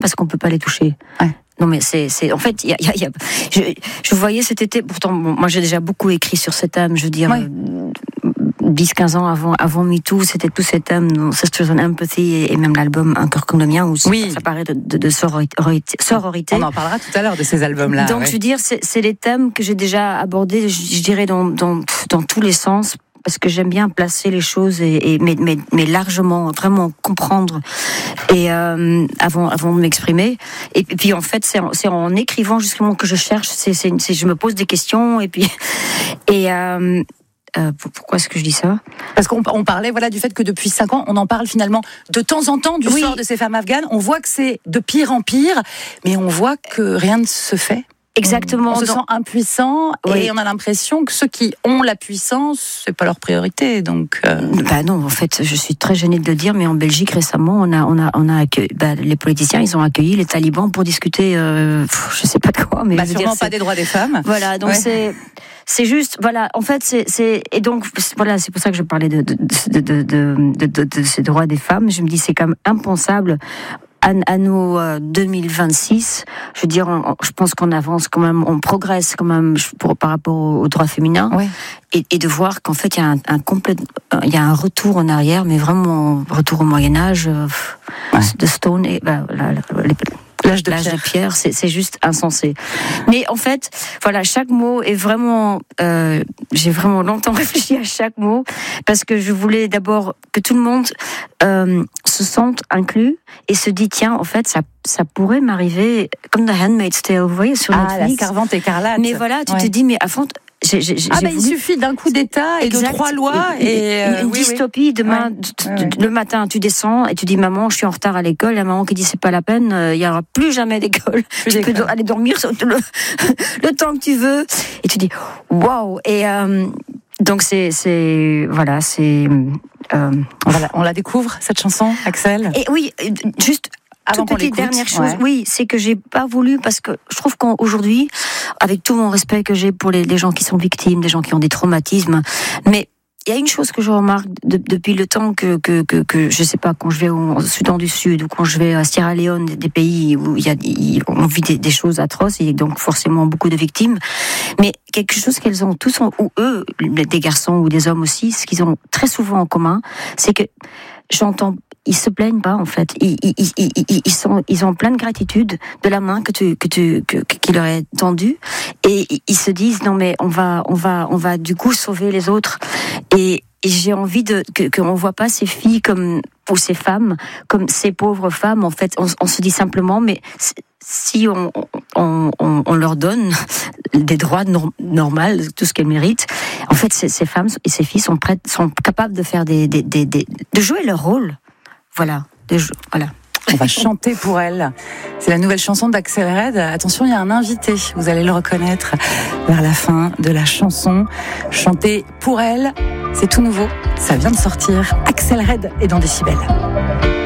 parce qu'on peut pas les toucher. Ouais. Non mais c'est en fait je voyais cet été, pourtant moi j'ai déjà beaucoup écrit sur cet thème, je veux dire 10-15 ans avant MeToo, c'était tout cet thème, Sisters in Empathy et même l'album Un cœur comme le mien où ça paraît de sororité. On en parlera tout à l'heure de ces albums-là. Donc je veux dire c'est les thèmes que j'ai déjà abordés, je dirais dans tous les sens. Parce que j'aime bien placer les choses mais largement, vraiment comprendre et avant de m'exprimer. Et puis en fait, c'est en écrivant justement que je cherche. Je me pose des questions et puis pourquoi est-ce que je dis ça ? Parce qu'on parlait du fait que depuis 5 ans, on en parle finalement de temps en temps du sort de ces femmes afghanes. On voit que c'est de pire en pire, mais on voit que rien ne se fait. Exactement. On se sent impuissant et on a l'impression que ceux qui ont la puissance, c'est pas leur priorité. Donc. Non, en fait, je suis très gênée de le dire, mais en Belgique récemment, on a accueilli, les politiciens, ils ont accueilli les talibans pour discuter, je sais pas de quoi, mais sûrement pas des droits des femmes. Voilà, donc c'est juste, voilà. En fait, et donc voilà, c'est pour ça que je parlais de ces droits des femmes. Je me dis, c'est quand même impensable. À nous 2026, je veux dire, je pense qu'on avance quand même, on progresse quand même par rapport aux droits féminins, et de voir qu'en fait il y a un retour en arrière, mais vraiment retour au Moyen Âge, de Stone et l'âge de pierre, c'est juste insensé. Mais en fait, voilà, chaque mot est vraiment, j'ai vraiment longtemps réfléchi à chaque mot, parce que je voulais d'abord que tout le monde se sente inclus et se dit, tiens, en fait, ça pourrait m'arriver comme The Handmaid's Tale, vous voyez, sur Netflix. La Servante écarlate. Mais voilà, tu te dis, mais à fond, il suffit d'un coup d'État et de 3 lois et une dystopie. Demain, le matin, tu descends et tu dis, maman, je suis en retard à l'école. La maman qui dit, c'est pas la peine, il y aura plus jamais d'école. Tu peux aller dormir le temps que tu veux. Et tu dis, waouh. Et donc voilà, c'est. On la découvre cette chanson, Axel. Et oui, juste. Avant toute petite dernière chose, c'est que j'ai pas voulu, parce que je trouve qu'aujourd'hui, avec tout mon respect que j'ai pour les gens qui sont victimes, les gens qui ont des traumatismes, mais il y a une chose que je remarque depuis le temps que je sais pas, quand je vais au Soudan du Sud ou quand je vais à Sierra Leone, des pays où on vit des choses atroces, et donc forcément beaucoup de victimes, mais quelque chose qu'elles ont tous, ou eux, des garçons ou des hommes aussi, ce qu'ils ont très souvent en commun, c'est que ils se plaignent pas, en fait. Ils ont plein de gratitude de la main qui leur est tendue, et ils se disent, non mais on va du coup sauver les autres. Et j'ai envie qu'on voit pas ces filles ou ces femmes comme ces pauvres femmes. En fait, on se dit simplement, mais si on leur donne des droits normaux, tout ce qu'elles méritent, en fait, ces femmes et ces filles sont capables de faire de jouer leur rôle. Voilà. On va chanter pour elle. C'est la nouvelle chanson d'Axel Red. Attention, il y a un invité. Vous allez le reconnaître vers la fin de la chanson. Chanter pour elle, c'est tout nouveau. Ça vient de sortir. Axel Red est dans Décibel.